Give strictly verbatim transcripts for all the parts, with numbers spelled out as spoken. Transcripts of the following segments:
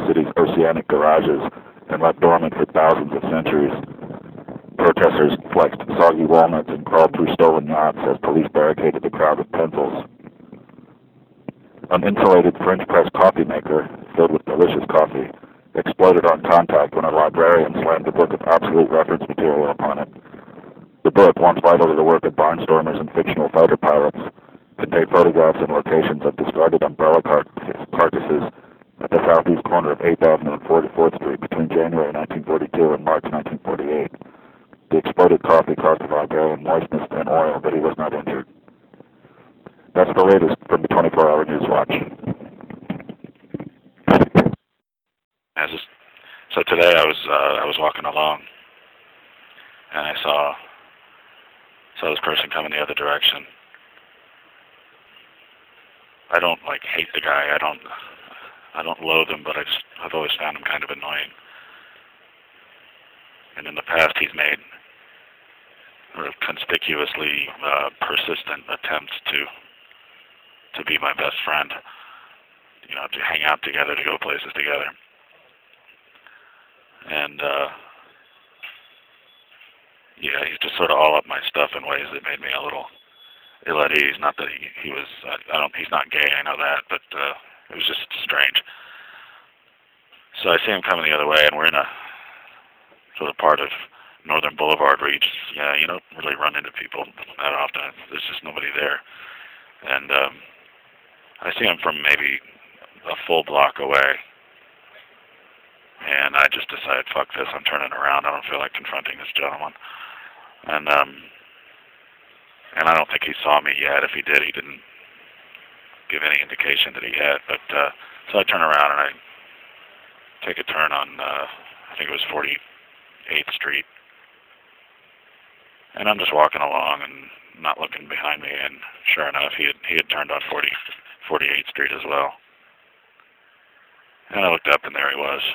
city's oceanic garages and left dormant for thousands of centuries. Protesters flexed soggy walnuts and crawled through stolen yachts as police barricaded the crowd with pencils. An insulated French press coffee maker, filled with delicious coffee, exploded on contact when a librarian slammed a book of obsolete reference material upon it. The book, once vital to the work of barnstormers and fictional fighter pilots, contained photographs and locations of discarded umbrella car- carcasses at the southeast corner of eighth Avenue and forty-fourth Street between January nineteen forty-two and March nineteen forty-eight. The exploded coffee caused the librarian moistness and oil, but he was not injured. That's the latest from the twenty-four hour News Watch. As is, so today I was uh, I was walking along, and I saw saw this person coming the other direction. I don't like hate the guy. I don't I don't loathe him, but I just, I've always found him kind of annoying. And in the past, he's made sort of conspicuously uh, persistent attempts to to be my best friend. You know, to hang out together, to go places together. And uh, yeah, he's just sort of all up my stuff in ways that made me a little ill at ease. Not that he, he was, I, I don't, he's not gay, I know that, but uh, it was just strange. So I see him coming the other way, and we're in a sort of part of Northern Boulevard where you just, yeah, you don't really run into people that often. There's just nobody there. And um, I see him from maybe a full block away. And I just decided, fuck this, I'm turning around. I don't feel like confronting this gentleman. And um, and I don't think he saw me yet. If he did, he didn't give any indication that he had. But uh, so I turn around and I take a turn on, uh, I think it was forty-eighth Street. And I'm just walking along and not looking behind me. And sure enough, he had, he had turned on forty, forty-eighth Street as well. And I looked up, and there he was.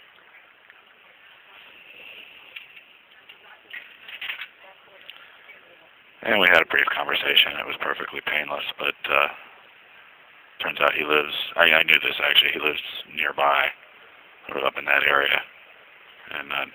And we had a brief conversation. It was perfectly painless, but uh, turns out he lives, I, I knew this actually, he lives nearby, sort of up in that area. And uh,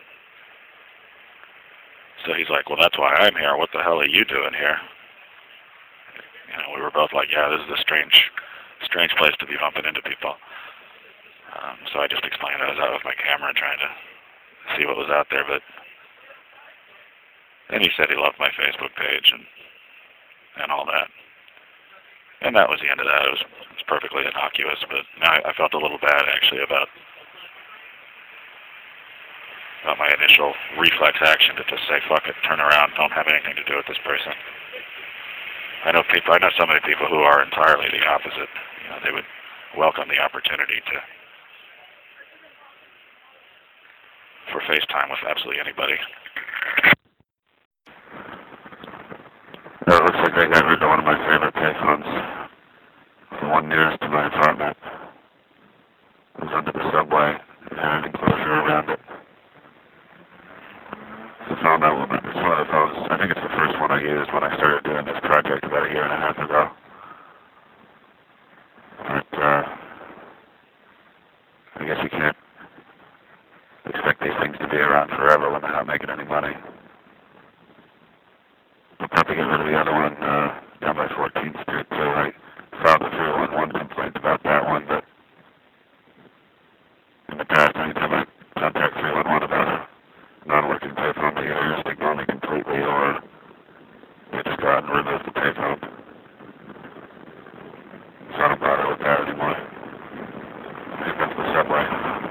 so he's like, well, that's why I'm here. What the hell are you doing here? You know, we were both like, yeah, this is a strange, strange place to be bumping into people. Um, so I just explained I was out with my camera trying to see what was out there, but then he said he loved my Facebook page and and all that. And that was the end of that. It was, it was perfectly innocuous, but I, I felt a little bad actually about about my initial reflex action to just say, fuck it, turn around, don't have anything to do with this person. I know people, I know so many people who are entirely the opposite. You know, they would welcome the opportunity to for FaceTime with absolutely anybody. It looks like they got rid of one of my favorite payphones. The one nearest to my apartment. It was under the subway. It had an enclosure around it. So I found that one. It's one of the phones. I think it's the first one I used when I started doing this project about a year and a half ago. But, uh, I guess you can't expect these things to be around forever when they're not making any money. I'll probably get rid of the other one uh, down by fourteenth Street, so I filed a three one one complaint about that one, but in the past, anytime I contact three one one about a non-working payphone, they either just ignore me completely or they just go out and remove the payphone. So I don't bother with that anymore. I just go to the subway.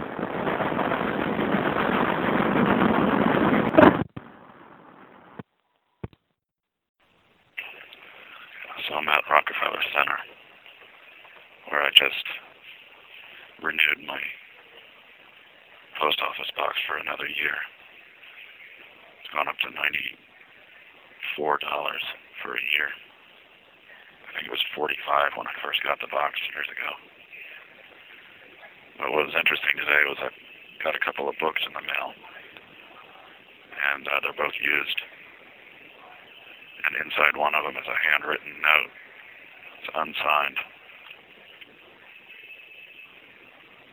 So I'm at Rockefeller Center, where I just renewed my post office box for another year. It's gone up to ninety-four dollars for a year. I think it was forty-five dollars when I first got the box years ago. But what was interesting today was I got a couple of books in the mail, and uh, they're both used. And inside one of them is a handwritten note. It's unsigned.